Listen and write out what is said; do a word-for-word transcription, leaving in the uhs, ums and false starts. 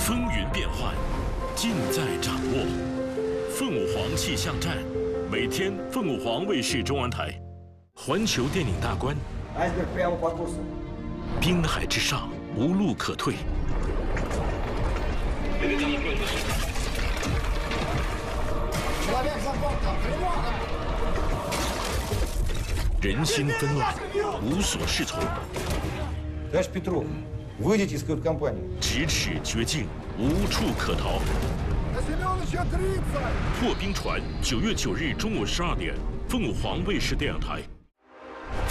风云变幻，尽在掌握。凤舞凰气象站，每天凤舞凰卫视中文台，环球电影大观。滨海之上，无路可退。人心纷乱，无所适从。 Товарищ Петров, выйдите из кают-компании. 咫尺绝境，无处可逃。破冰船，九月九日中午十二点，凤舞凰卫视电影台。